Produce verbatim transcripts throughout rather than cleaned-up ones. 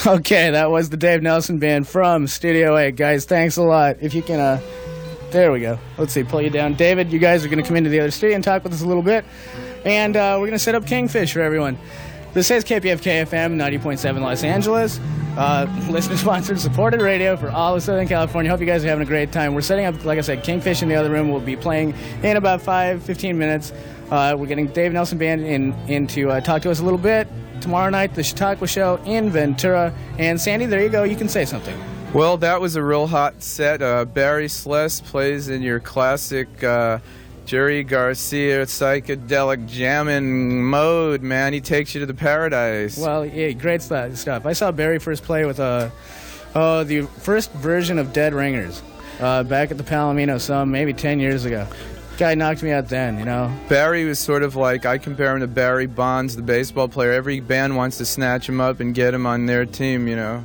Okay, that was the Dave Nelson Band from Studio eight. Guys, thanks a lot. If you can, uh, there we go. Let's see, pull you down. David, you guys are going to come into the other studio and talk with us a little bit. And uh, we're going to set up Kingfish for everyone. This is K P F K F M ninety point seven Los Angeles. Uh, listener-sponsored, supported radio for all of Southern California. Hope you guys are having a great time. We're setting up, like I said, Kingfish in the other room. We'll be playing in about five, fifteen minutes. Uh, we're getting Dave Nelson Band in, in to uh, talk to us a little bit. Tomorrow night, the Chautauqua Show in Ventura. And Sandy, there you go. You can say something. Well, that was a real hot set. Uh, Barry Sless plays in your classic uh, Jerry Garcia psychedelic jamming mode, man. He takes you to the paradise. Well, yeah, great stuff. I saw Barry first play with uh, uh, the first version of Dead Ringers uh, back at the Palomino some maybe ten years ago. Guy knocked me out then, you know. Barry was sort of like, I compare him to Barry Bonds, the baseball player. Every band wants to snatch him up and get him on their team, you know.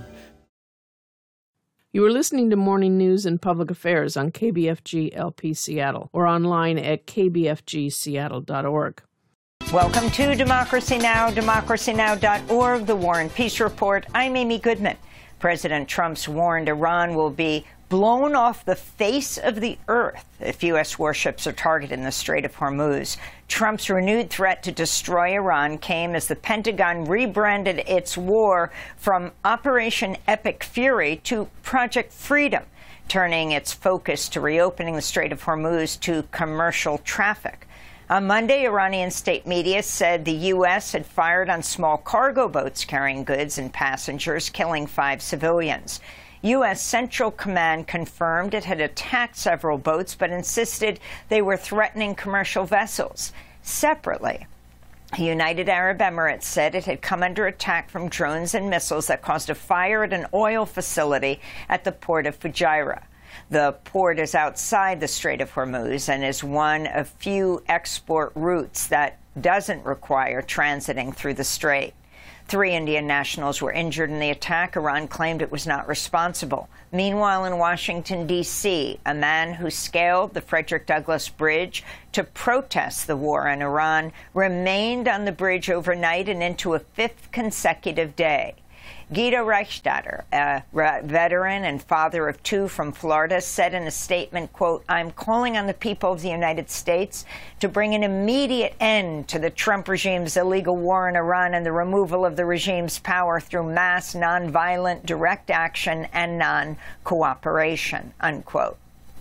You are listening to Morning News and Public Affairs on K B F G L P Seattle or online at k b f g seattle dot org. Welcome to Democracy Now!, democracy now dot org, the War and Peace Report. I'm Amy Goodman. President Trump's warned Iran will be blown off the face of the earth if U S warships are targeted in the Strait of Hormuz. Trump's renewed threat to destroy Iran came as the Pentagon rebranded its war from Operation Epic Fury to Project Freedom, turning its focus to reopening the Strait of Hormuz to commercial traffic. On Monday, Iranian state media said the U S had fired on small cargo boats carrying goods and passengers, killing five civilians. U S Central Command confirmed it had attacked several boats, but insisted they were threatening commercial vessels. Separately, the United Arab Emirates said it had come under attack from drones and missiles that caused a fire at an oil facility at the port of Fujairah. The port is outside the Strait of Hormuz and is one of few export routes that doesn't require transiting through the strait. Three Indian nationals were injured in the attack. Iran claimed it was not responsible. Meanwhile, in Washington, D C, a man who scaled the Frederick Douglass Bridge to protest the war in Iran remained on the bridge overnight and into a fifth consecutive day. Guido Reichstatter, a veteran and father of two from Florida, said in a statement, quote, "I'm calling on the people of the United States to bring an immediate end to the Trump regime's illegal war in Iran and the removal of the regime's power through mass, nonviolent, direct action and non-cooperation," unquote.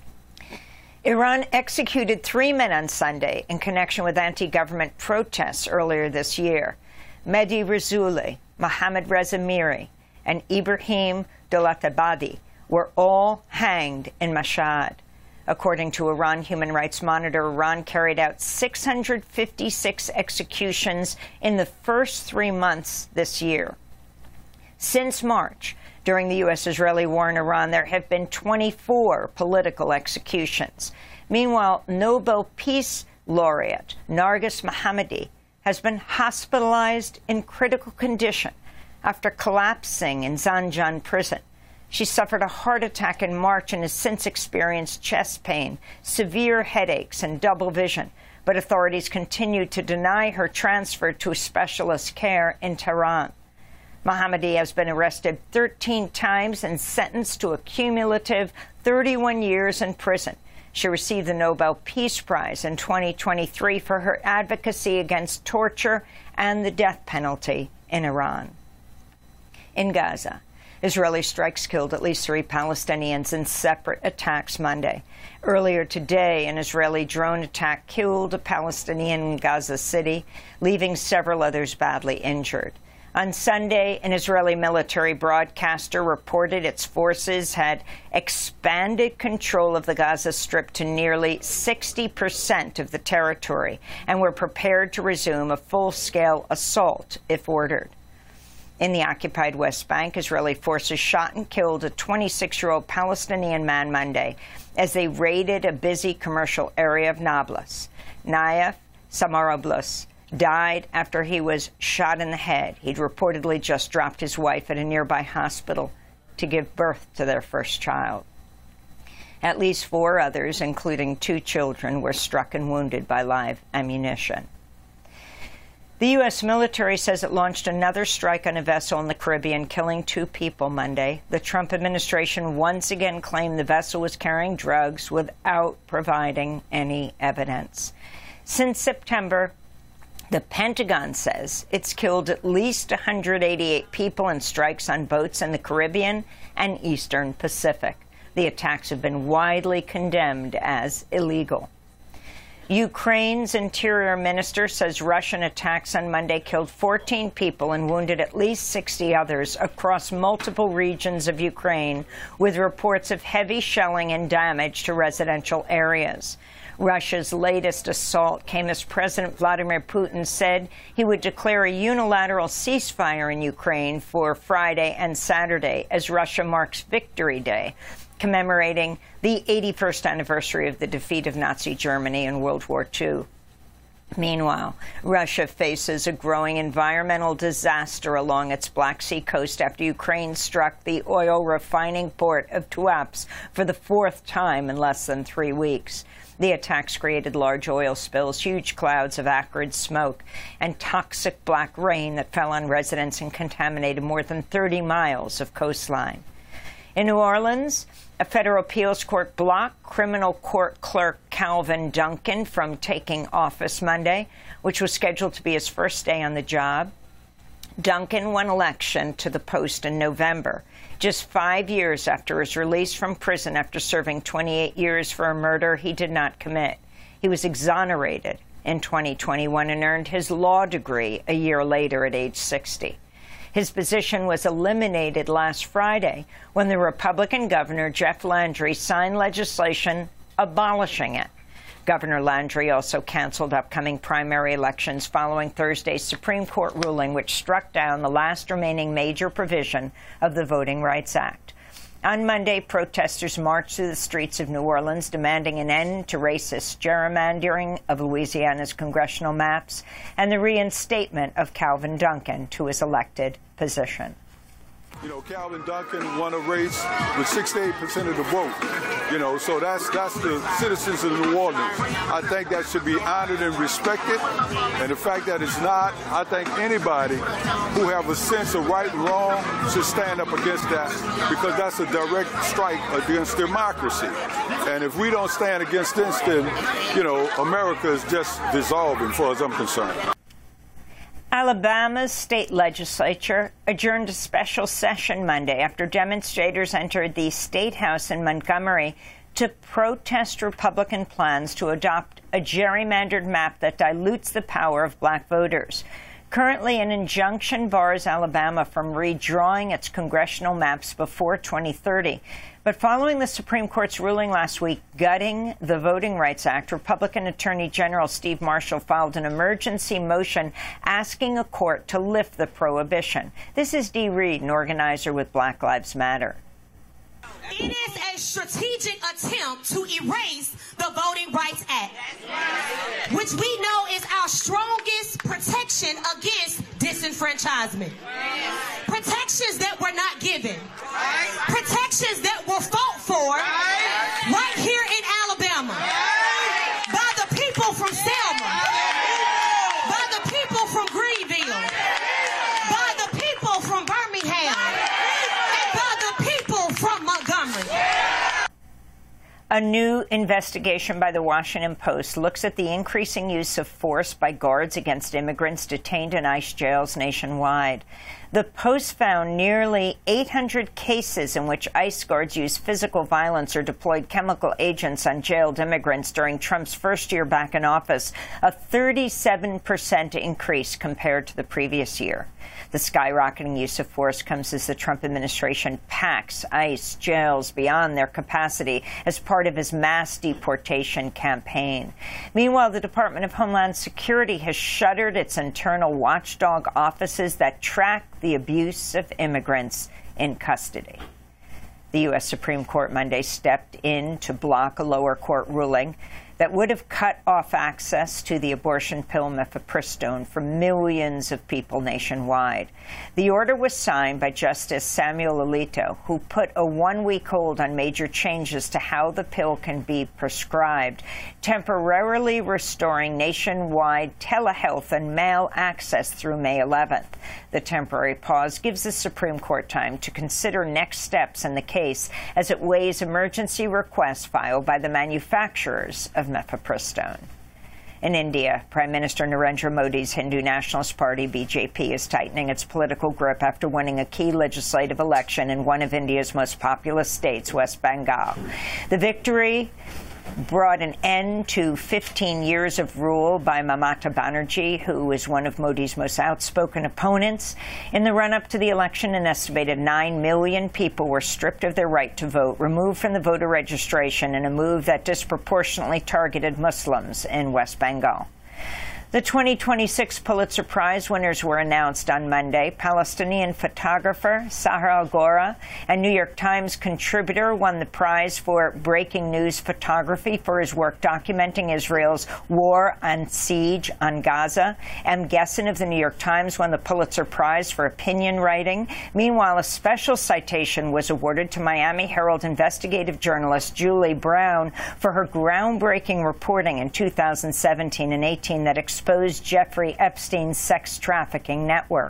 Iran executed three men on Sunday in connection with anti-government protests earlier this year. Mehdi Razouli, Mohammad Reza Miri, and Ibrahim Dolatabadi were all hanged in Mashhad. According to Iran Human Rights Monitor, Iran carried out six hundred fifty-six executions in the first three months this year. Since March, during the U S-Israeli war in Iran, there have been twenty-four political executions. Meanwhile, Nobel Peace Laureate Narges Mohammadi has been hospitalized in critical condition after collapsing in Zanjan prison. She suffered a heart attack in March and has since experienced chest pain, severe headaches, and double vision. But authorities continue to deny her transfer to specialist care in Tehran. Mohammadi has been arrested thirteen times and sentenced to a cumulative thirty-one years in prison. She received the Nobel Peace Prize in twenty twenty-three for her advocacy against torture and the death penalty in Iran. In Gaza, Israeli strikes killed at least three Palestinians in separate attacks Monday. Earlier today, an Israeli drone attack killed a Palestinian in Gaza City, leaving several others badly injured. On Sunday, an Israeli military broadcaster reported its forces had expanded control of the Gaza Strip to nearly sixty percent of the territory and were prepared to resume a full-scale assault if ordered. In the occupied West Bank, Israeli forces shot and killed a twenty-six-year-old Palestinian man Monday as they raided a busy commercial area of Nablus. Nayef Samaroblus died after he was shot in the head. He'd reportedly just dropped his wife at a nearby hospital to give birth to their first child. At least four others, including two children, were struck and wounded by live ammunition. The U S military says it launched another strike on a vessel in the Caribbean, killing two people Monday. The Trump administration once again claimed the vessel was carrying drugs without providing any evidence. Since September, the Pentagon says it's killed at least one hundred eighty-eight people in strikes on boats in the Caribbean and Eastern Pacific. The attacks have been widely condemned as illegal. Ukraine's interior minister says Russian attacks on Monday killed fourteen people and wounded at least sixty others across multiple regions of Ukraine, with reports of heavy shelling and damage to residential areas. Russia's latest assault came as President Vladimir Putin said he would declare a unilateral ceasefire in Ukraine for Friday and Saturday as Russia marks Victory Day, commemorating the eighty-first anniversary of the defeat of Nazi Germany in World War Two. Meanwhile, Russia faces a growing environmental disaster along its Black Sea coast after Ukraine struck the oil refining port of Tuapse for the fourth time in less than three weeks. The attacks created large oil spills, huge clouds of acrid smoke, and toxic black rain that fell on residents and contaminated more than thirty miles of coastline. In New Orleans, a federal appeals court blocked criminal court clerk Calvin Duncan from taking office Monday, which was scheduled to be his first day on the job. Duncan won election to the post in November, just five years after his release from prison after serving twenty-eight years for a murder he did not commit. He was exonerated in twenty twenty-one and earned his law degree a year later at age sixty. His position was eliminated last Friday when the Republican governor, Jeff Landry, signed legislation abolishing it. Governor Landry also canceled upcoming primary elections following Thursday's Supreme Court ruling, which struck down the last remaining major provision of the Voting Rights Act. On Monday, protesters marched through the streets of New Orleans demanding an end to racist gerrymandering of Louisiana's congressional maps and the reinstatement of Calvin Duncan to his elected position. You know, Calvin Duncan won a race with sixty-eight percent of the vote. You know, so that's that's the citizens of New Orleans. I think that should be honored and respected. And the fact that it's not, I think anybody who have a sense of right and wrong should stand up against that, because that's a direct strike against democracy. And if we don't stand against this, then, you know, America is just dissolving, as far as I'm concerned. Alabama's state legislature adjourned a special session Monday after demonstrators entered the State House in Montgomery to protest Republican plans to adopt a gerrymandered map that dilutes the power of black voters. Currently, an injunction bars Alabama from redrawing its congressional maps before twenty thirty. But following the Supreme Court's ruling last week gutting the Voting Rights Act, Republican Attorney General Steve Marshall filed an emergency motion asking a court to lift the prohibition. This is Dee Reed, an organizer with Black Lives Matter. It is a strategic attempt to erase the Voting Rights Act, which we know is our strongest protection against disenfranchisement. Protections that were not given. Protections that were fought for right here in Alabama by the people from Selma, by the people from Greenville, by the people from Birmingham, and by the people from Montgomery. A new investigation by the Washington Post looks at the increasing use of force by guards against immigrants detained in ICE jails nationwide. The Post found nearly eight hundred cases in which ICE guards used physical violence or deployed chemical agents on jailed immigrants during Trump's first year back in office, a thirty-seven percent increase compared to the previous year. The skyrocketing use of force comes as the Trump administration packs ICE jails beyond their capacity as part of his mass deportation campaign. Meanwhile, the Department of Homeland Security has shuttered its internal watchdog offices that track the abuse of immigrants in custody. The U S Supreme Court Monday stepped in to block a lower court ruling that would have cut off access to the abortion pill mifepristone for millions of people nationwide. The order was signed by Justice Samuel Alito, who put a one-week hold on major changes to how the pill can be prescribed, temporarily restoring nationwide telehealth and mail access through May eleventh. The temporary pause gives the Supreme Court time to consider next steps in the case as it weighs emergency requests filed by the manufacturers of mifepristone. In India, Prime Minister Narendra Modi's Hindu Nationalist Party, B J P, is tightening its political grip after winning a key legislative election in one of India's most populous states, West Bengal. The victory brought an end to fifteen years of rule by Mamata Banerjee, who is one of Modi's most outspoken opponents. In the run-up to the election, an estimated nine million people were stripped of their right to vote, removed from the voter registration in a move that disproportionately targeted Muslims in West Bengal. The twenty twenty-six Pulitzer Prize winners were announced on Monday. Palestinian photographer Sahar Al-Gora and New York Times contributor won the prize for breaking news photography for his work documenting Israel's war and siege on Gaza. M. Gesson of the New York Times won the Pulitzer Prize for opinion writing. Meanwhile, a special citation was awarded to Miami Herald investigative journalist Julie Brown for her groundbreaking reporting in two thousand seventeen and eighteen that exposed Jeffrey Epstein's sex trafficking network.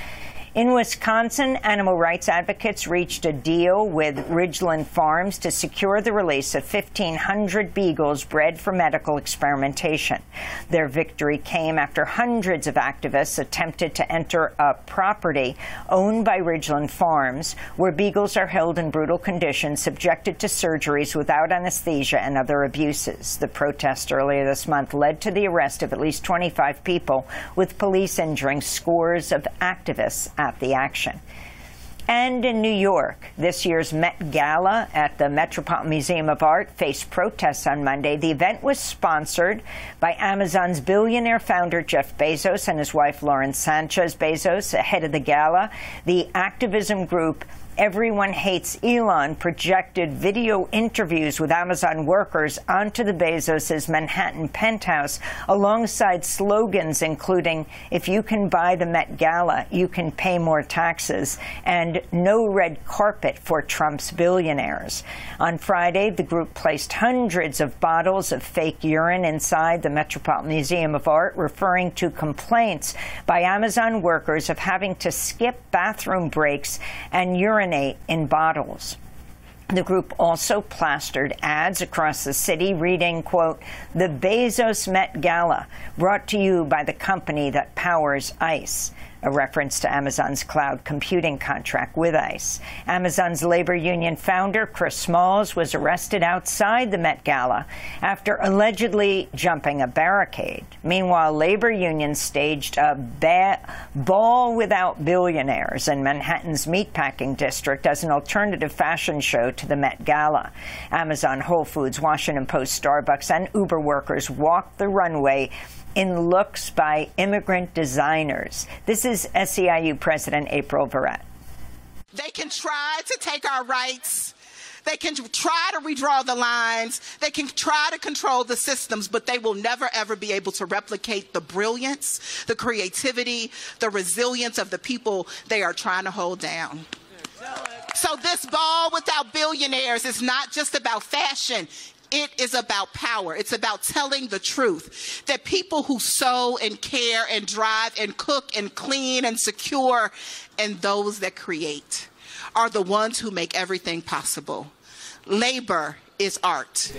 In Wisconsin, animal rights advocates reached a deal with Ridgeland Farms to secure the release of fifteen hundred beagles bred for medical experimentation. Their victory came after hundreds of activists attempted to enter a property owned by Ridgeland Farms, where beagles are held in brutal conditions, subjected to surgeries without anesthesia and other abuses. The protest earlier this month led to the arrest of at least twenty-five people, with police injuring scores of activists at the action. And in New York, this year's Met Gala at the Metropolitan Museum of Art faced protests on Monday. The event was sponsored by Amazon's billionaire founder Jeff Bezos and his wife Lauren Sanchez Bezos. Ahead of the gala, the activism group Everyone Hates Elon projected video interviews with Amazon workers onto the Bezos' Manhattan penthouse, alongside slogans including, "If you can buy the Met Gala, you can pay more taxes," and "No red carpet for Trump's billionaires." On Friday, the group placed hundreds of bottles of fake urine inside the Metropolitan Museum of Art, referring to complaints by Amazon workers of having to skip bathroom breaks and urinate in bottles. The group also plastered ads across the city reading, quote, "The Bezos Met Gala, brought to you by the company that powers ICE," a reference to Amazon's cloud computing contract with ICE. Amazon's labor union founder, Chris Smalls, was arrested outside the Met Gala after allegedly jumping a barricade. Meanwhile, labor unions staged a ba- ball without billionaires in Manhattan's meatpacking district as an alternative fashion show to the Met Gala. Amazon, Whole Foods, Washington Post, Starbucks, and Uber workers walked the runway in looks by immigrant designers. This is S E I U President April Verrett. They can try to take our rights. They can try to redraw the lines. They can try to control the systems, but they will never, ever be able to replicate the brilliance, the creativity, the resilience of the people they are trying to hold down. So this ball without billionaires is not just about fashion. It is about power. It's about telling the truth, that people who sew and care and drive and cook and clean and secure, and those that create, are the ones who make everything possible. Labor is art.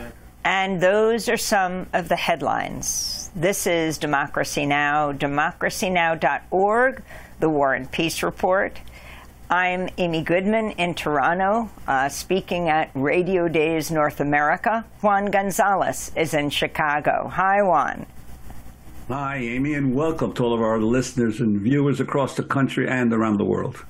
And those are some of the headlines. This is Democracy Now!, democracy now dot org, the War and Peace Report. I'm Amy Goodman in Toronto, uh, speaking at Radio Days North America. Juan Gonzalez is in Chicago. Hi, Juan. Hi, Amy, and welcome to all of our listeners and viewers across the country and around the world.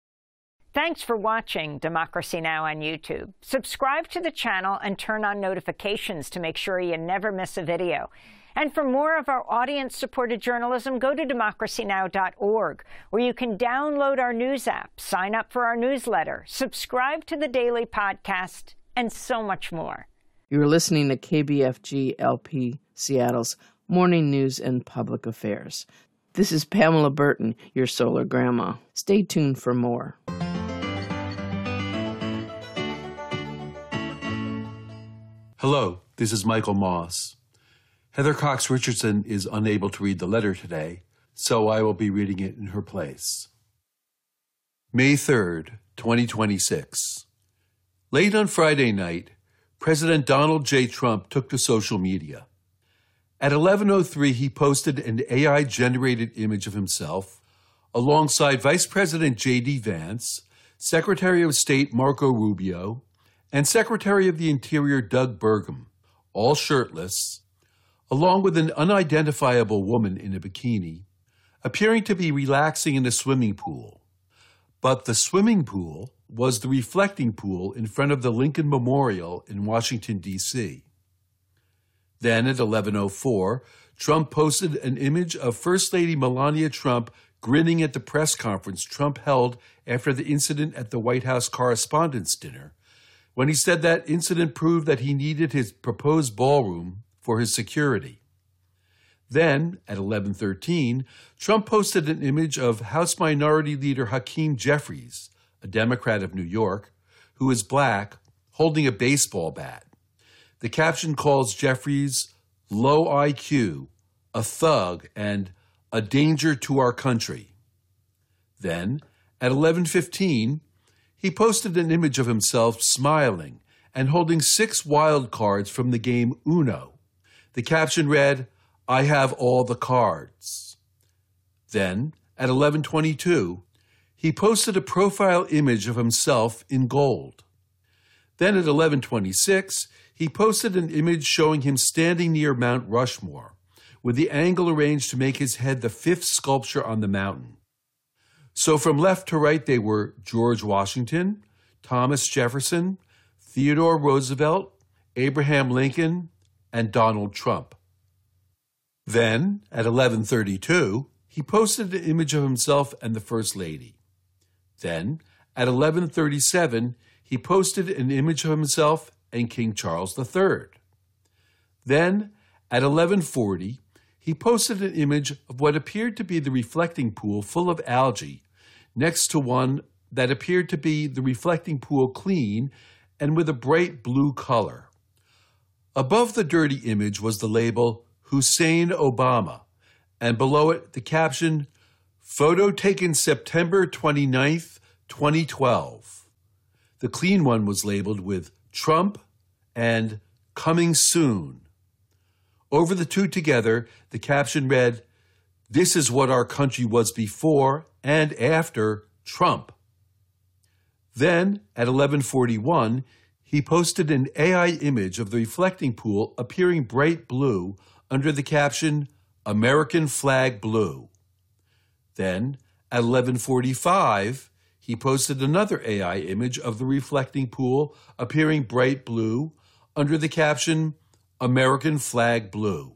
Thanks for watching Democracy Now! On YouTube. Subscribe to the channel and turn on notifications to make sure you never miss a video. And for more of our audience-supported journalism, go to democracy now dot org, where you can download our news app, sign up for our newsletter, subscribe to the daily podcast, and so much more. You're listening to K B F G L P Seattle's Morning News and Public Affairs. This is Pamela Burton, your solar grandma. Stay tuned for more. Hello, this is Michael Moss. Heather Cox Richardson is unable to read the letter today, so I will be reading it in her place. May third, twenty twenty-six. Late on Friday night, President Donald J. Trump took to social media. At eleven oh three, he posted an A I-generated image of himself alongside Vice President J D Vance, Secretary of State Marco Rubio, and Secretary of the Interior Doug Burgum, all shirtless, along with an unidentifiable woman in a bikini, appearing to be relaxing in a swimming pool. But the swimming pool was the reflecting pool in front of the Lincoln Memorial in Washington, D C Then at eleven oh four, Trump posted an image of First Lady Melania Trump grinning at the press conference Trump held after the incident at the White House Correspondents' Dinner, when he said that incident proved that he needed his proposed ballroom for his security. Then, at eleven thirteen, Trump posted an image of House Minority Leader Hakeem Jeffries, a Democrat of New York, who is black, holding a baseball bat. The caption calls Jeffries low I Q, a thug, and a danger to our country. Then, at eleven fifteen, he posted an image of himself smiling and holding six wild cards from the game Uno. The caption read, I have all the cards. Then, at eleven twenty-two, he posted a profile image of himself in gold. Then at eleven twenty-six, he posted an image showing him standing near Mount Rushmore, with the angle arranged to make his head the fifth sculpture on the mountain. So from left to right, they were George Washington, Thomas Jefferson, Theodore Roosevelt, Abraham Lincoln, and Donald Trump. Then, at eleven thirty-two, he posted an image of himself and the First Lady. Then, at eleven thirty-seven, he posted an image of himself and King Charles the Third. Then, at eleven forty, he posted an image of what appeared to be the reflecting pool full of algae, next to one that appeared to be the reflecting pool clean and with a bright blue color. Above the dirty image was the label Hussein Obama, and below it the caption, Photo taken September twenty-ninth, twenty twelve. The clean one was labeled with Trump and Coming Soon. Over the two together, the caption read, This is what our country was before and after Trump. Then, at eleven forty-one, he posted an A I image of the reflecting pool appearing bright blue under the caption, American Flag Blue. Then, at eleven forty-five, he posted another A I image of the reflecting pool appearing bright blue under the caption, American Flag Blue.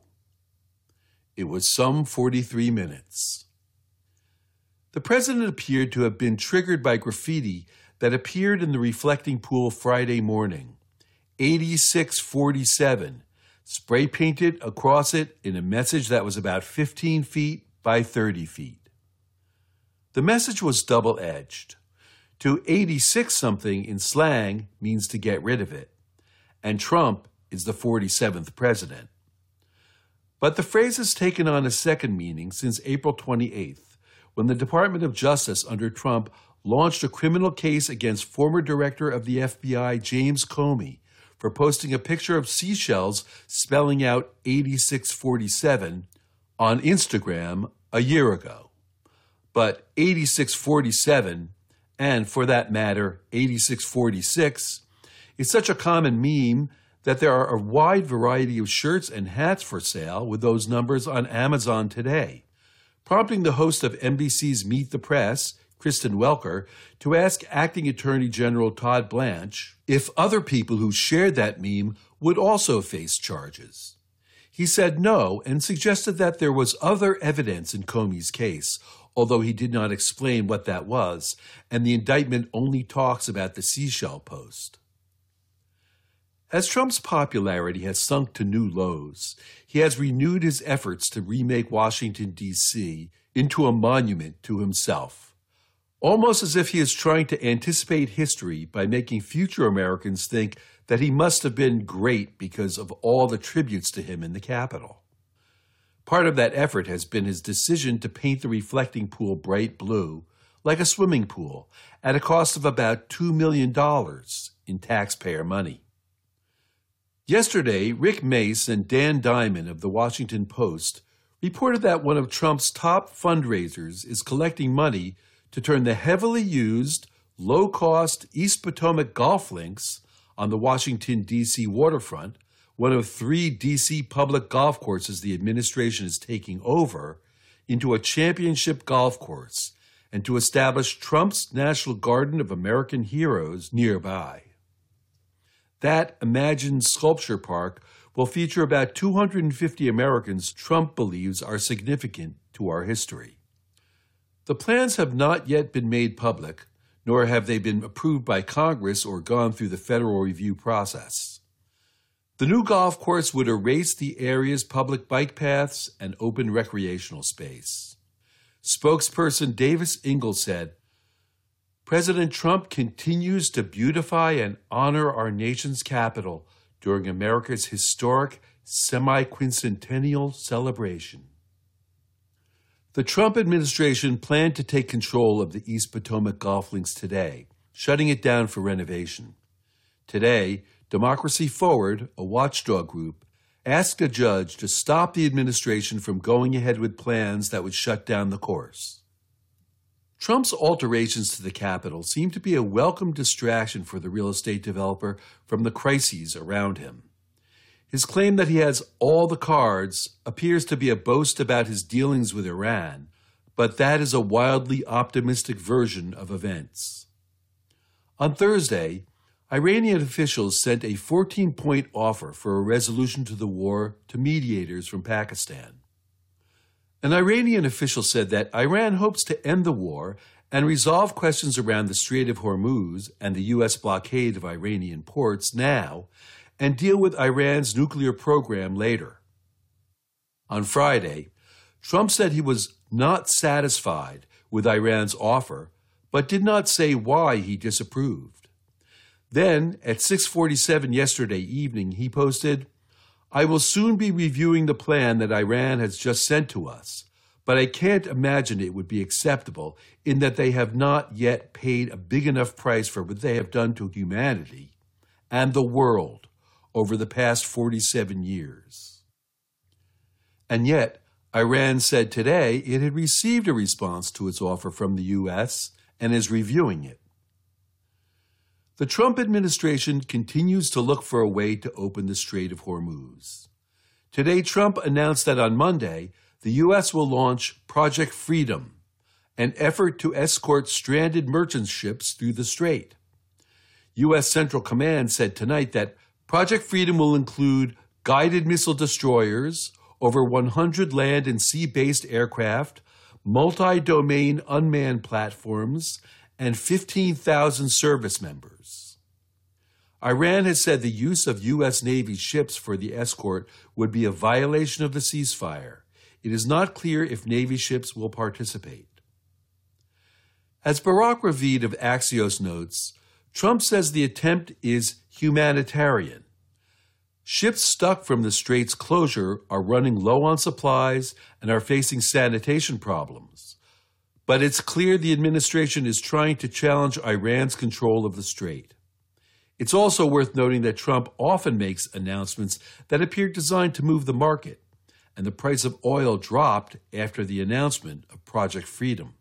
It was some forty-three minutes. The president appeared to have been triggered by graffiti that appeared in the reflecting pool Friday morning, eighty-six forty-seven, spray painted across it in a message that was about fifteen feet by thirty feet. The message was double-edged. To eighty-six something in slang means to get rid of it, and Trump is the forty-seventh president. But the phrase has taken on a second meaning since April twenty-eighth, when the Department of Justice under Trump launched a criminal case against former director of the F B I James Comey for posting a picture of seashells spelling out eighty-six forty-seven on Instagram a year ago. But eighty-six forty-seven, and for that matter, eighty-six forty-six, is such a common meme that there are a wide variety of shirts and hats for sale with those numbers on Amazon today, prompting the host of N B C's Meet the Press, Kristen Welker, to ask Acting Attorney General Todd Blanche if other people who shared that meme would also face charges. He said no and suggested that there was other evidence in Comey's case, although he did not explain what that was, and the indictment only talks about the seashell post. As Trump's popularity has sunk to new lows, he has renewed his efforts to remake Washington, D C into a monument to himself, almost as if he is trying to anticipate history by making future Americans think that he must have been great because of all the tributes to him in the Capitol. Part of that effort has been his decision to paint the reflecting pool bright blue, like a swimming pool, at a cost of about two million dollars in taxpayer money. Yesterday, Rick Mace and Dan Diamond of the Washington Post reported that one of Trump's top fundraisers is collecting money to turn the heavily used, low-cost East Potomac golf links on the Washington, D C waterfront, one of three D C public golf courses the administration is taking over, into a championship golf course, and to establish Trump's National Garden of American Heroes nearby. That imagined sculpture park will feature about two hundred fifty Americans Trump believes are significant to our history. The plans have not yet been made public, nor have they been approved by Congress or gone through the federal review process. The new golf course would erase the area's public bike paths and open recreational space. Spokesperson Davis Ingalls said, "President Trump continues to beautify and honor our nation's capital during America's historic semi-quincentennial celebration." The Trump administration planned to take control of the East Potomac golf links today, shutting it down for renovation. Today, Democracy Forward, a watchdog group, asked a judge to stop the administration from going ahead with plans that would shut down the course. Trump's alterations to the Capitol seem to be a welcome distraction for the real estate developer from the crises around him. His claim that he has all the cards appears to be a boast about his dealings with Iran, but that is a wildly optimistic version of events. On Thursday, Iranian officials sent a fourteen-point offer for a resolution to the war to mediators from Pakistan. An Iranian official said that Iran hopes to end the war and resolve questions around the Strait of Hormuz and the U S blockade of Iranian ports now, and deal with Iran's nuclear program later. On Friday, Trump said he was not satisfied with Iran's offer, but did not say why he disapproved. Then, at six forty-seven yesterday evening, he posted, "I will soon be reviewing the plan that Iran has just sent to us, but I can't imagine it would be acceptable in that they have not yet paid a big enough price for what they have done to humanity and the world over the past forty-seven years. And yet, Iran said today it had received a response to its offer from the U S and is reviewing it. The Trump administration continues to look for a way to open the Strait of Hormuz. Today, Trump announced that on Monday, the U S will launch Project Freedom, an effort to escort stranded merchant ships through the strait. U S Central Command said tonight that Project Freedom will include guided missile destroyers, over one hundred land and sea-based aircraft, multi-domain unmanned platforms, and fifteen thousand service members. Iran has said the use of U S Navy ships for the escort would be a violation of the ceasefire. It is not clear if Navy ships will participate. As Barak Ravid of Axios notes, Trump says the attempt is humanitarian. Ships stuck from the strait's closure are running low on supplies and are facing sanitation problems. But it's clear the administration is trying to challenge Iran's control of the strait. It's also worth noting that Trump often makes announcements that appear designed to move the market, and the price of oil dropped after the announcement of Project Freedom.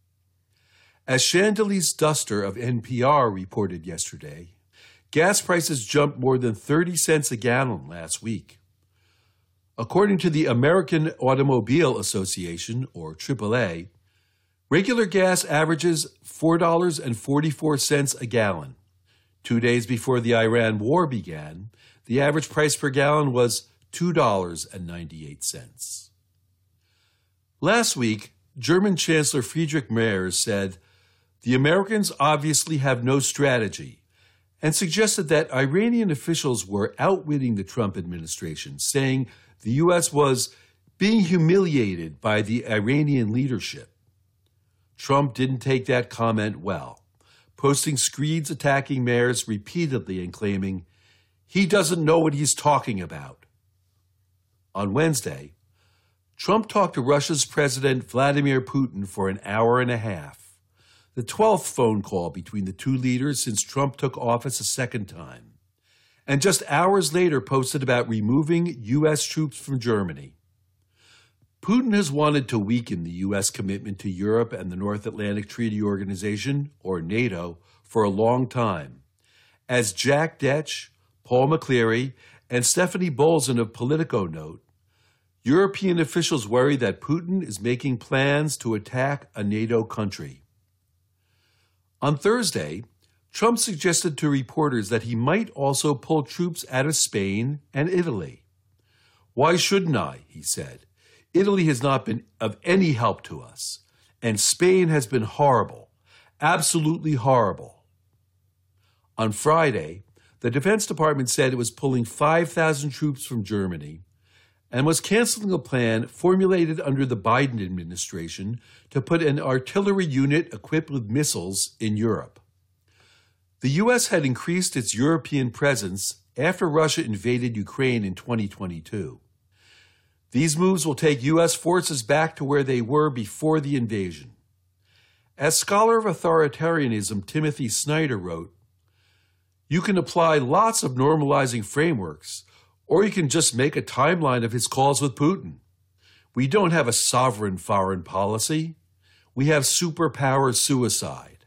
As Chandelize Duster of N P R reported yesterday, gas prices jumped more than thirty cents a gallon last week. According to the American Automobile Association, or triple A, regular gas averages four dollars and forty-four cents a gallon. Two days before the Iran war began, the average price per gallon was two dollars and ninety-eight cents. Last week, German Chancellor Friedrich Merz said, "The Americans obviously have no strategy, and suggested that Iranian officials were outwitting the Trump administration, saying the U S was being humiliated by the Iranian leadership. Trump didn't take that comment well, posting screeds attacking mayors repeatedly and claiming he doesn't know what he's talking about. On Wednesday, Trump talked to Russia's President Vladimir Putin for an hour and a half, the twelfth phone call between the two leaders since Trump took office a second time, and just hours later posted about removing U S troops from Germany. Putin has wanted to weaken the U S commitment to Europe and the North Atlantic Treaty Organization, or NATO, for a long time. As Jack Detch, Paul McCleary, and Stephanie Bolzan of Politico note, European officials worry that Putin is making plans to attack a NATO country. On Thursday, Trump suggested to reporters that he might also pull troops out of Spain and Italy. "Why shouldn't I?" he said. "Italy has not been of any help to us, and Spain has been horrible, absolutely horrible." On Friday, the Defense Department said it was pulling five thousand troops from Germany and was canceling a plan formulated under the Biden administration to put an artillery unit equipped with missiles in Europe. The U S had increased its European presence after Russia invaded Ukraine in twenty twenty-two. These moves will take U S forces back to where they were before the invasion. As scholar of authoritarianism Timothy Snyder wrote, "You can apply lots of normalizing frameworks, or you can just make a timeline of his calls with Putin. We don't have a sovereign foreign policy. We have superpower suicide."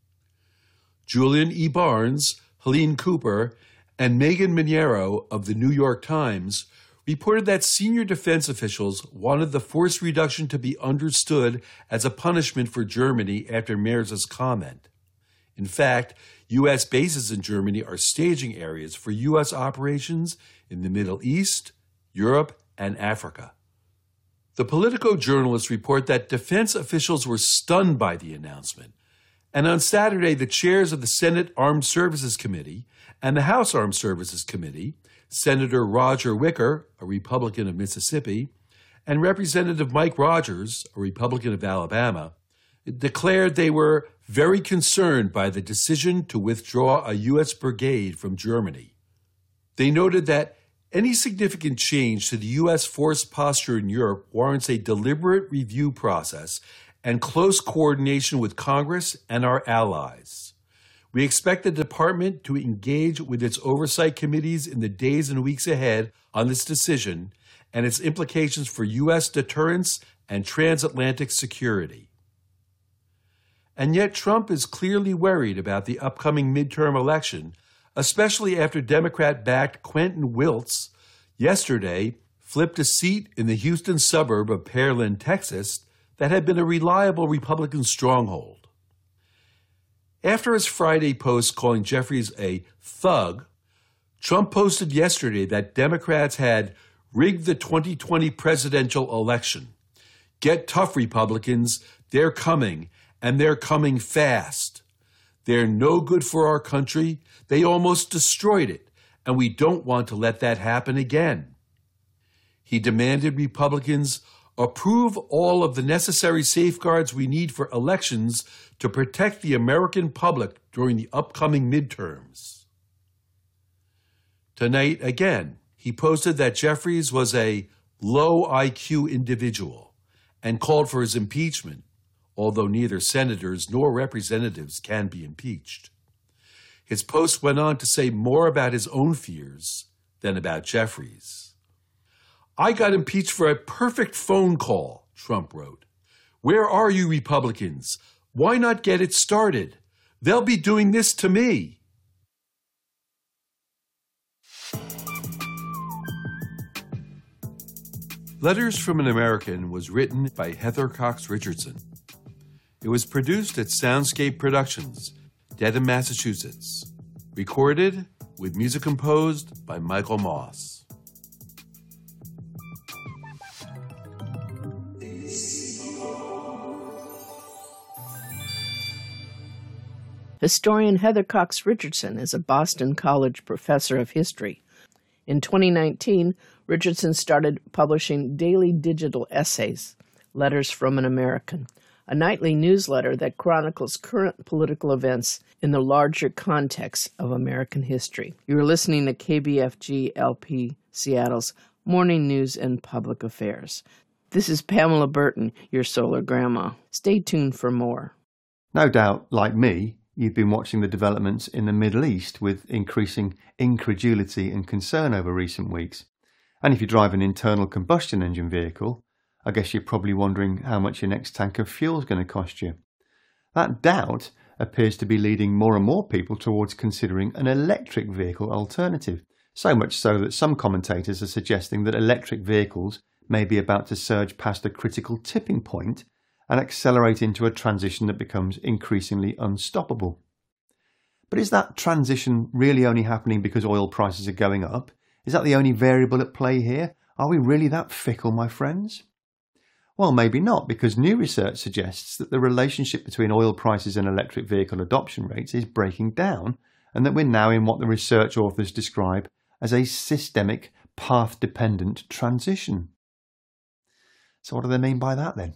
Julian E. Barnes, Helene Cooper, and Megan Mineiro of the New York Times reported that senior defense officials wanted the force reduction to be understood as a punishment for Germany after Merz's comment. In fact, U S bases in Germany are staging areas for U S operations in the Middle East, Europe, and Africa. The Politico journalists report that defense officials were stunned by the announcement, and on Saturday, the chairs of the Senate Armed Services Committee and the House Armed Services Committee, Senator Roger Wicker, a Republican of Mississippi, and Representative Mike Rogers, a Republican of Alabama, declared they were very concerned by the decision to withdraw a U S brigade from Germany. They noted that any significant change to the U S force posture in Europe warrants a deliberate review process and close coordination with Congress and our allies. We expect the department to engage with its oversight committees in the days and weeks ahead on this decision and its implications for U S deterrence and transatlantic security. And yet Trump is clearly worried about the upcoming midterm election, especially after Democrat-backed Quentin Wiltz yesterday flipped a seat in the Houston suburb of Pearland, Texas, that had been a reliable Republican stronghold. After his Friday post calling Jeffries a thug, Trump posted yesterday that Democrats had rigged the twenty twenty presidential election. "Get tough, Republicans. They're coming, and they're coming fast. They're no good for our country. They almost destroyed it, and we don't want to let that happen again." He demanded Republicans approve all of the necessary safeguards we need for elections to protect the American public during the upcoming midterms. Tonight, again, he posted that Jeffries was a low I Q individual and called for his impeachment, although neither senators nor representatives can be impeached. His post went on to say more about his own fears than about Jeffries. "I got impeached for a perfect phone call," Trump wrote. "Where are you, Republicans? Why not get it started? They'll be doing this to me." Letters from an American was written by Heather Cox Richardson. It was produced at Soundscape Productions, Dedham, Massachusetts. Recorded with music composed by Michael Moss. Historian Heather Cox Richardson is a Boston College professor of history. In twenty nineteen, Richardson started publishing daily digital essays, Letters from an American, a nightly newsletter that chronicles current political events in the larger context of American history. You are listening to K B F G L P Seattle's Morning News and Public Affairs. This is Pamela Burton, your solar grandma. Stay tuned for more. No doubt, like me, you've been watching the developments in the Middle East with increasing incredulity and concern over recent weeks. And if you drive an internal combustion engine vehicle, I guess you're probably wondering how much your next tank of fuel is going to cost you. That doubt appears to be leading more and more people towards considering an electric vehicle alternative, so much so that some commentators are suggesting that electric vehicles may be about to surge past a critical tipping point and accelerate into a transition that becomes increasingly unstoppable. But is that transition really only happening because oil prices are going up? Is that the only variable at play here? Are we really that fickle, my friends? Well, maybe not, because new research suggests that the relationship between oil prices and electric vehicle adoption rates is breaking down, and that we're now in what the research authors describe as a systemic, path-dependent transition. So what do they mean by that then?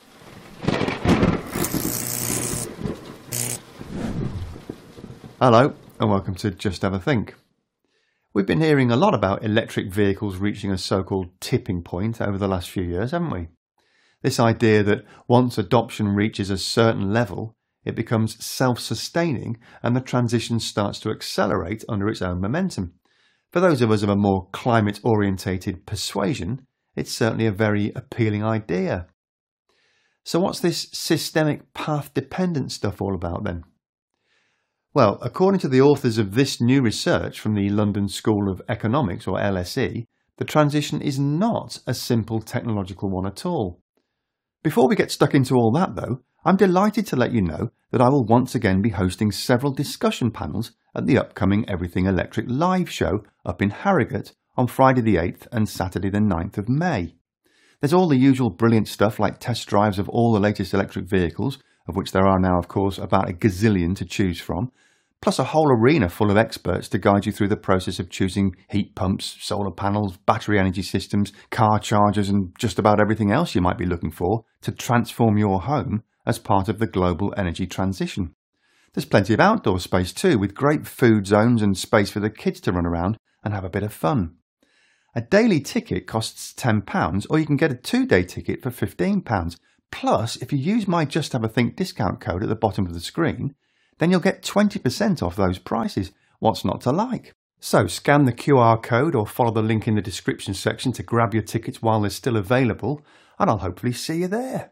Hello, and welcome to Just Have a Think. We've been hearing a lot about electric vehicles reaching a so-called tipping point over the last few years, haven't we? This idea that once adoption reaches a certain level, it becomes self-sustaining and the transition starts to accelerate under its own momentum. For those of us of a more climate-orientated persuasion, it's certainly a very appealing idea. So what's this systemic path-dependent stuff all about then? Well, according to the authors of this new research from the London School of Economics, or L S E, the transition is not a simple technological one at all. Before we get stuck into all that, though, I'm delighted to let you know that I will once again be hosting several discussion panels at the upcoming Everything Electric live show up in Harrogate on Friday the eighth and Saturday the ninth of May. There's all the usual brilliant stuff like test drives of all the latest electric vehicles, of which there are now, of course, about a gazillion to choose from, plus a whole arena full of experts to guide you through the process of choosing heat pumps, solar panels, battery energy systems, car chargers, and just about everything else you might be looking for to transform your home as part of the global energy transition. There's plenty of outdoor space too, with great food zones and space for the kids to run around and have a bit of fun. A daily ticket costs ten pounds, or you can get a two-day ticket for fifteen pounds. Plus, if you use my Just Have a Think discount code at the bottom of the screen, then you'll get twenty percent off those prices. What's not to like? So scan the Q R code or follow the link in the description section to grab your tickets while they're still available, and I'll hopefully see you there.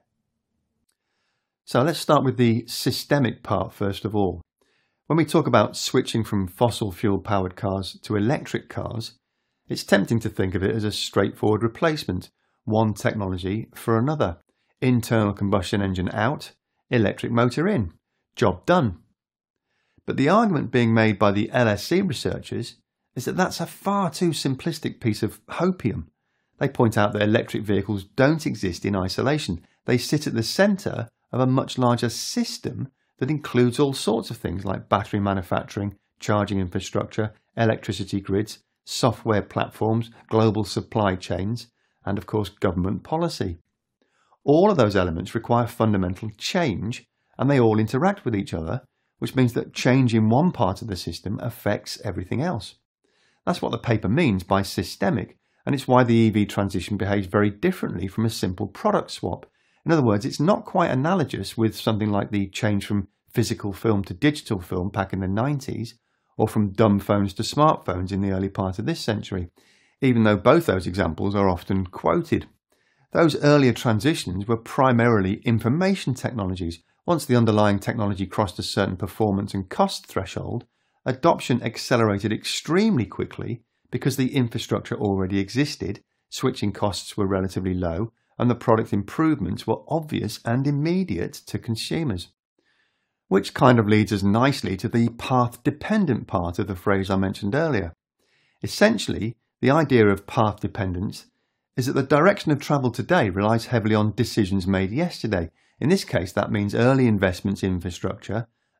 So let's start with the systemic part first of all. When we talk about switching from fossil fuel powered cars to electric cars, it's tempting to think of it as a straightforward replacement, one technology for another. Internal combustion engine out, electric motor in. Job done. But the argument being made by the L S E researchers is that that's a far too simplistic piece of hopium. They point out that electric vehicles don't exist in isolation. They sit at the centre of a much larger system that includes all sorts of things like battery manufacturing, charging infrastructure, electricity grids, software platforms, global supply chains, and of course government policy. All of those elements require fundamental change, and they all interact with each other, which means that change in one part of the system affects everything else. That's what the paper means by systemic, and it's why the E V transition behaves very differently from a simple product swap. In other words, it's not quite analogous with something like the change from physical film to digital film back in the nineties, or from dumb phones to smartphones in the early part of this century, even though both those examples are often quoted. Those earlier transitions were primarily information technologies. Once the underlying technology crossed a certain performance and cost threshold, adoption accelerated extremely quickly because the infrastructure already existed, switching costs were relatively low, and the product improvements were obvious and immediate to consumers. Which kind of leads us nicely to the path-dependent part of the phrase I mentioned earlier. Essentially, the idea of path dependence is that the direction of travel today relies heavily on decisions made yesterday. In this case, that means early investments in infrastructure,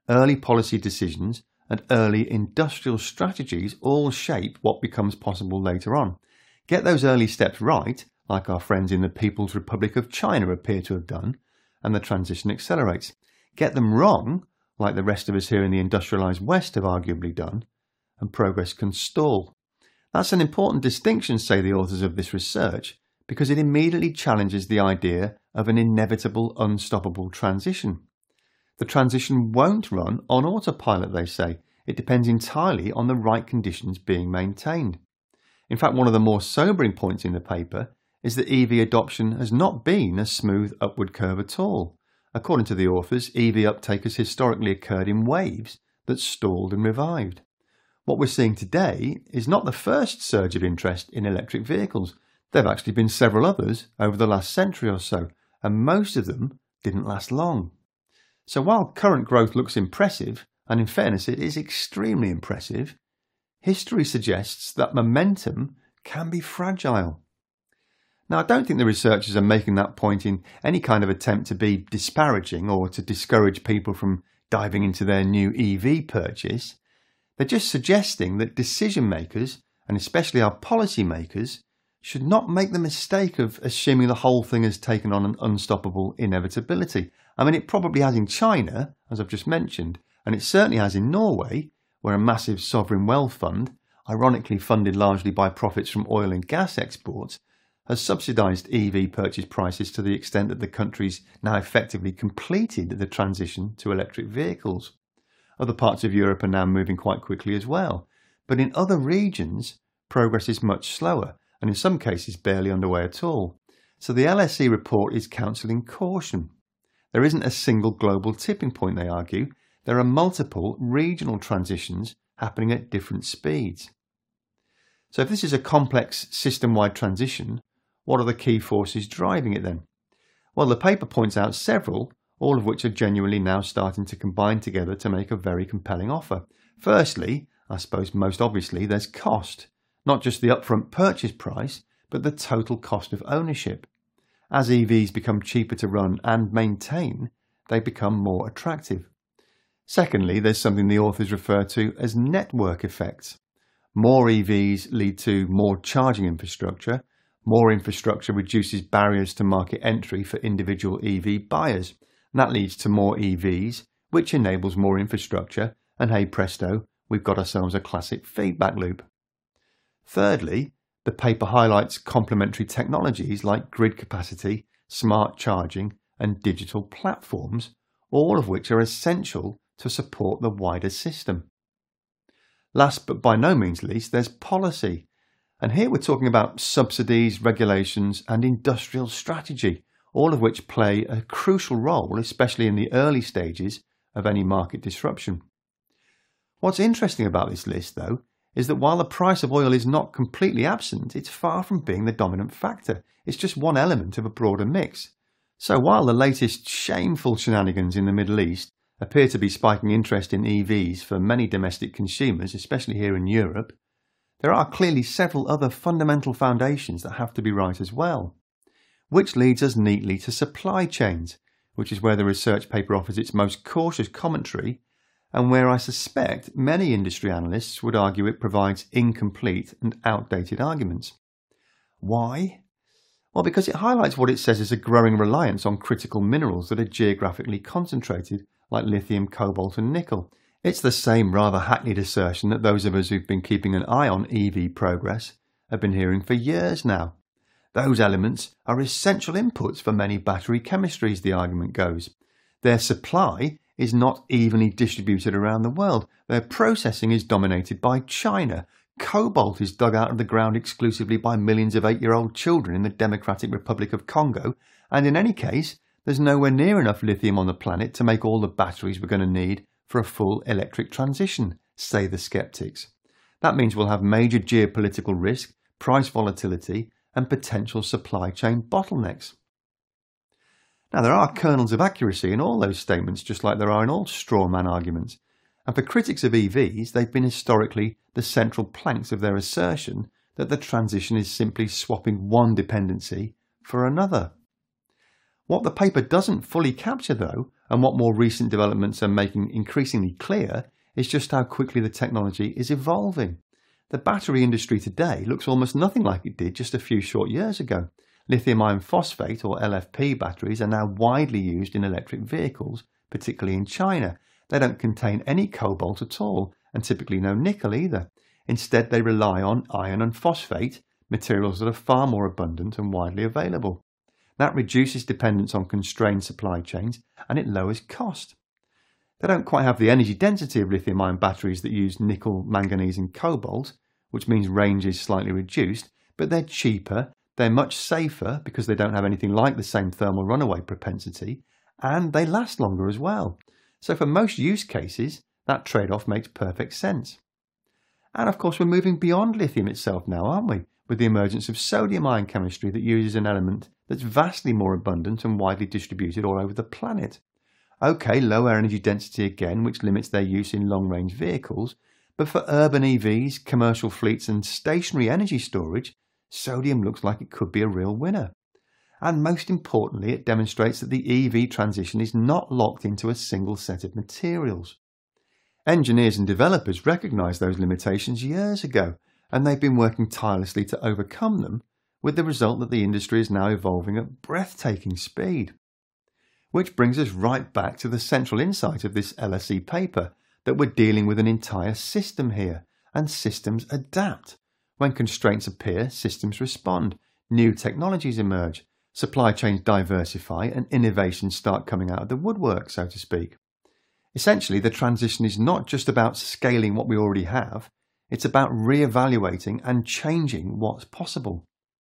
early policy decisions and early industrial strategies all shape what becomes possible later on. Get those early steps right, like our friends in the People's Republic of China appear to have done, and the transition accelerates. Get them wrong, like the rest of us here in the industrialised West have arguably done, and progress can stall. That's an important distinction, say the authors of this research, because it immediately challenges the idea of an inevitable, unstoppable transition. The transition won't run on autopilot, they say. It depends entirely on the right conditions being maintained. In fact, one of the more sobering points in the paper is that E V adoption has not been a smooth upward curve at all. According to the authors, E V uptake has historically occurred in waves that stalled and revived. What we're seeing today is not the first surge of interest in electric vehicles. There have actually been several others over the last century or so, and most of them didn't last long. So while current growth looks impressive, and in fairness it is extremely impressive, history suggests that momentum can be fragile. Now, I don't think the researchers are making that point in any kind of attempt to be disparaging or to discourage people from diving into their new E V purchase. They're just suggesting that decision makers, and especially our policy makers, should not make the mistake of assuming the whole thing has taken on an unstoppable inevitability. I mean, it probably has in China, as I've just mentioned, and it certainly has in Norway, where a massive sovereign wealth fund, ironically funded largely by profits from oil and gas exports, has subsidised E V purchase prices to the extent that the country's now effectively completed the transition to electric vehicles. Other parts of Europe are now moving quite quickly as well, but in other regions, progress is much slower, and in some cases barely underway at all. So the L S E report is counselling caution. There isn't a single global tipping point, they argue. There are multiple regional transitions happening at different speeds. So if this is a complex system-wide transition, what are the key forces driving it then? Well, the paper points out several, all of which are genuinely now starting to combine together to make a very compelling offer. Firstly, I suppose most obviously, there's cost. Not just the upfront purchase price, but the total cost of ownership. As E Vs become cheaper to run and maintain, they become more attractive. Secondly, there's something the authors refer to as network effects. More E Vs lead to more charging infrastructure. More infrastructure reduces barriers to market entry for individual E V buyers. And that leads to more E Vs, which enables more infrastructure, and hey presto, we've got ourselves a classic feedback loop. Thirdly, the paper highlights complementary technologies like grid capacity, smart charging, and digital platforms, all of which are essential to support the wider system. Last but by no means least, there's policy. And here we're talking about subsidies, regulations, and industrial strategy, all of which play a crucial role, especially in the early stages of any market disruption. What's interesting about this list, though, is that while the price of oil is not completely absent, it's far from being the dominant factor. It's just one element of a broader mix. So while the latest shameful shenanigans in the Middle East appear to be spiking interest in E Vs for many domestic consumers, especially here in Europe, there are clearly several other fundamental foundations that have to be right as well. Which leads us neatly to supply chains, which is where the research paper offers its most cautious commentary, and where I suspect many industry analysts would argue it provides incomplete and outdated arguments. Why? Well, because it highlights what it says is a growing reliance on critical minerals that are geographically concentrated, like lithium, cobalt and nickel. It's the same rather hackneyed assertion that those of us who've been keeping an eye on E V progress have been hearing for years now. Those elements are essential inputs for many battery chemistries, the argument goes. Their supply is not evenly distributed around the world. Their processing is dominated by China. Cobalt is dug out of the ground exclusively by millions of eight-year-old children in the Democratic Republic of Congo, and in any case, there's nowhere near enough lithium on the planet to make all the batteries we're going to need for a full electric transition, say the skeptics. That means we'll have major geopolitical risk, price volatility, and potential supply chain bottlenecks. Now, there are kernels of accuracy in all those statements, just like there are in all straw man arguments. And for critics of E Vs, they've been historically the central planks of their assertion that the transition is simply swapping one dependency for another. What the paper doesn't fully capture, though, And what more recent developments are making increasingly clear is just how quickly the technology is evolving. The battery industry today looks almost nothing like it did just a few short years ago. Lithium iron phosphate, or L F P batteries, are now widely used in electric vehicles, particularly in China. They don't contain any cobalt at all, and typically no nickel either. Instead, they rely on iron and phosphate, materials that are far more abundant and widely available. That reduces dependence on constrained supply chains, and it lowers cost. They don't quite have the energy density of lithium-ion batteries that use nickel, manganese and cobalt, which means range is slightly reduced, but they're cheaper, they're much safer because they don't have anything like the same thermal runaway propensity, and they last longer as well. So for most use cases, that trade-off makes perfect sense. And of course, we're moving beyond lithium itself now, aren't we? With the emergence of sodium-ion chemistry that uses an element that's vastly more abundant and widely distributed all over the planet. Okay, lower energy density again, which limits their use in long-range vehicles, but for urban E Vs, commercial fleets and stationary energy storage, sodium looks like it could be a real winner. And most importantly, it demonstrates that the E V transition is not locked into a single set of materials. Engineers and developers recognised those limitations years ago, and they've been working tirelessly to overcome them, with the result that the industry is now evolving at breathtaking speed. Which brings us right back to the central insight of this L S E paper, that we're dealing with an entire system here, and systems adapt. When constraints appear, systems respond, new technologies emerge, supply chains diversify, and innovations start coming out of the woodwork, so to speak. Essentially, the transition is not just about scaling what we already have, it's about re-evaluating and changing what's possible.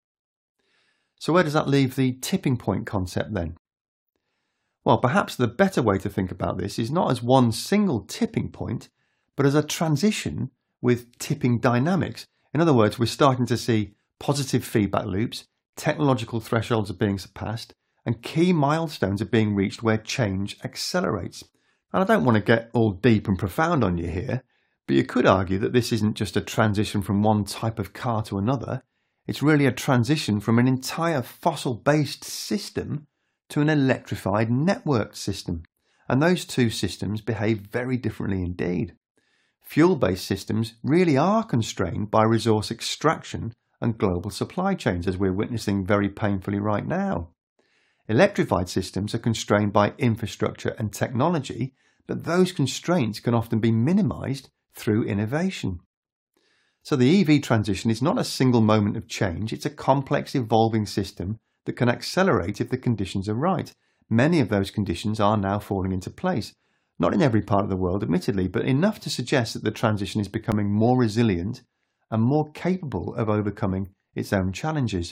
So where does that leave the tipping point concept then? Well, perhaps the better way to think about this is not as one single tipping point, but as a transition with tipping dynamics. In other words, we're starting to see positive feedback loops, technological thresholds are being surpassed, and key milestones are being reached where change accelerates. And I don't want to get all deep and profound on you here, but you could argue that this isn't just a transition from one type of car to another. It's really a transition from an entire fossil-based system to an electrified networked system. And those two systems behave very differently indeed. Fuel-based systems really are constrained by resource extraction and global supply chains, as we're witnessing very painfully right now. Electrified systems are constrained by infrastructure and technology, but those constraints can often be minimised through innovation. So the E V transition is not a single moment of change, it's a complex evolving system that can accelerate if the conditions are right. Many of those conditions are now falling into place. Not in every part of the world, admittedly, but enough to suggest that the transition is becoming more resilient and more capable of overcoming its own challenges.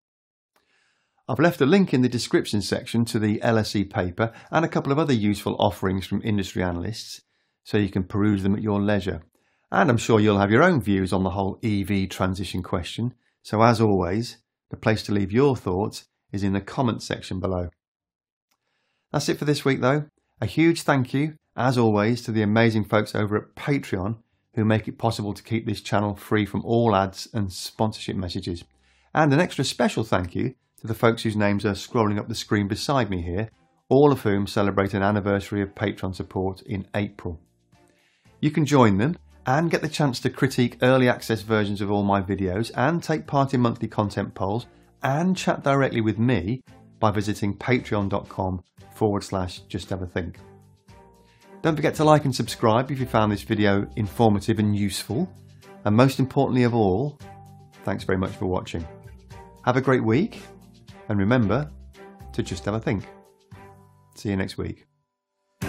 I've left a link in the description section to the L S E paper and a couple of other useful offerings from industry analysts, so you can peruse them at your leisure. And I'm sure you'll have your own views on the whole E V transition question, so as always, the place to leave your thoughts is in the comments section below. That's it for this week though. A huge thank you, as always, to the amazing folks over at Patreon who make it possible to keep this channel free from all ads and sponsorship messages. And an extra special thank you to the folks whose names are scrolling up the screen beside me here, all of whom celebrate an anniversary of Patreon support in April. You can join them and get the chance to critique early access versions of all my videos and take part in monthly content polls and chat directly with me by visiting patreon.com forward slash just have a think. Don't forget to like and subscribe if you found this video informative and useful. And most importantly of all, thanks very much for watching. Have a great week, and remember to just have a think. See you next week.